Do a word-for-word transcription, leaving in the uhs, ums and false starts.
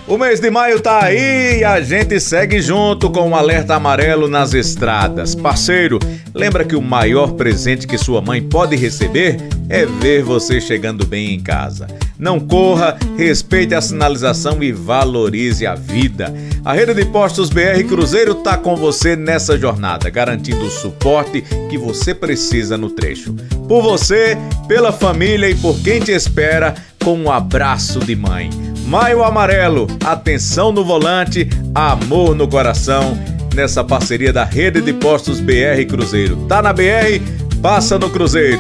O mês de maio tá aí e a gente segue junto com o alerta amarelo nas estradas. Parceiro, lembra que o maior presente que sua mãe pode receber é ver você chegando bem em casa. Não corra, respeite a sinalização e valorize a vida. A Rede de Postos B R Cruzeiro tá com você nessa jornada, garantindo o suporte que você precisa no trecho. Por você, pela família e por quem te espera, com um abraço de mãe. Maio Amarelo, atenção no volante, amor no coração, nessa parceria da Rede de Postos B R Cruzeiro. Tá na B R? Passa no Cruzeiro.